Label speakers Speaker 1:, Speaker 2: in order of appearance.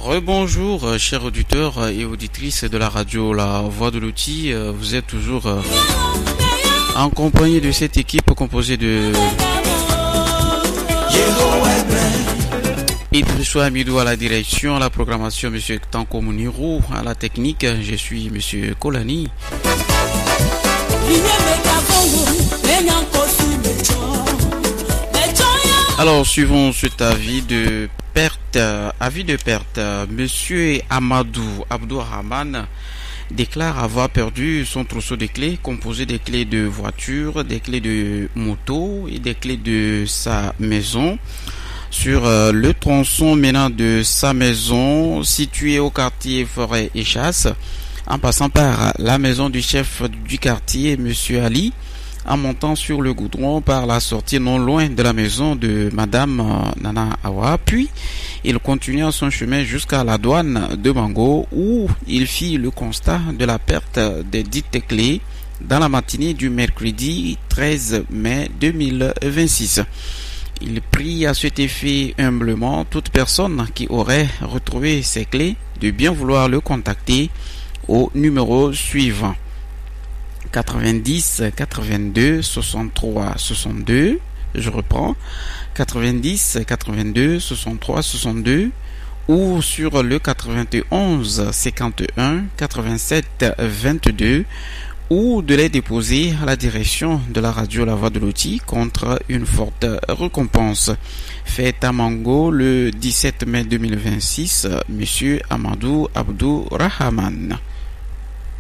Speaker 1: Rebonjour, chers auditeurs et auditrices de la radio La Voix de l'Outil. Vous êtes toujours en compagnie de cette équipe composée de Idrissou Amidou à la direction, à la programmation, M. Tanko Mounirou, à la technique, je suis M. Kolani. Alors, suivons cet avis de perte. Monsieur Amadou Abdourahman déclare avoir perdu son trousseau de clés composé des clés de voiture, des clés de moto et des clés de sa maison sur le tronçon menant de sa maison situé au quartier Forêt et Chasse, en passant par la maison du chef du quartier, Monsieur Ali, en montant sur le goudron par la sortie non loin de la maison de Madame Nana Awa, puis il continua son chemin jusqu'à la douane de Mango où il fit le constat de la perte des dites clés dans la matinée du mercredi 13 mai 2026. Il prie à cet effet humblement toute personne qui aurait retrouvé ses clés de bien vouloir le contacter au numéro suivant: 90 82 63 62. Je reprends: 90 82 63 62 ou sur le 91 51 87 22, ou de les déposer à la direction de la radio La Voix de l'Outil contre une forte récompense. Fête à Mango le 17 mai 2026, Monsieur Amadou Abdourahman.